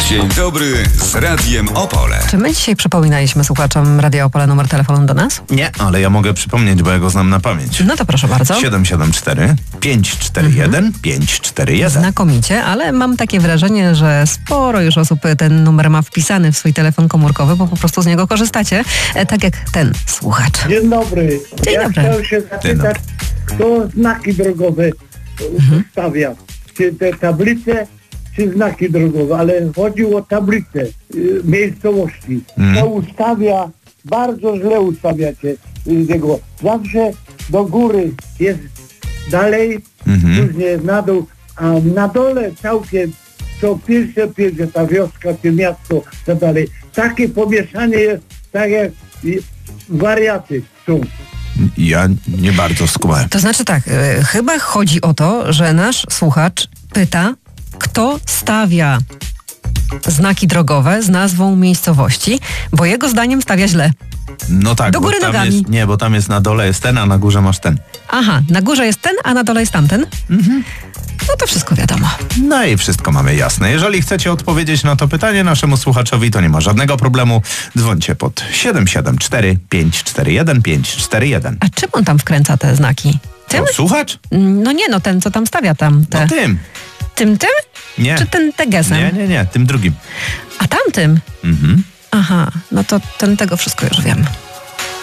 Dzień dobry z Radiem Opole. Czy my dzisiaj przypominaliśmy słuchaczom Radia Opole numer telefonu do nas? Nie, ale ja mogę przypomnieć, bo ja go znam na pamięć. No to proszę bardzo. 774 541 541. Znakomicie, ale mam takie wrażenie, że sporo już osób ten numer ma wpisany w swój telefon komórkowy, bo po prostu z niego korzystacie, tak jak ten słuchacz. Dzień dobry. Dzień dobry. Chciałem się zapytać, kto znaki drogowe ustawia? Czy te tablice, czy znaki drogowe? Ale chodzi o tablice miejscowości. To ustawia, bardzo źle ustawiacie tego. Zawsze do góry jest dalej, później na dół, a na dole całkiem co pierwsze, ta wioska, czy miasto, tak dalej. Takie pomieszanie jest, tak jak wariaty są. Ja nie bardzo skumałem. To znaczy tak, chyba chodzi o to, że nasz słuchacz pyta, kto stawia znaki drogowe z nazwą miejscowości, bo jego zdaniem stawia źle. No tak, Do góry bo tam nogami. jest, nie, bo tam jest na dole jest ten, a na górze masz ten. Aha, na górze jest ten, a na dole jest tamten? No to wszystko wiadomo. No i wszystko mamy jasne. Jeżeli chcecie odpowiedzieć na to pytanie naszemu słuchaczowi, to nie ma żadnego problemu. Dzwońcie pod 774 541 541. A czym on tam wkręca te znaki? Tym? To słuchacz? No nie, no ten, co tam stawia tam te. No tym. Tym? Nie. Czy ten tegesem? Nie, tym drugim. A tamtym? Aha, no to tego wszystko już wiem.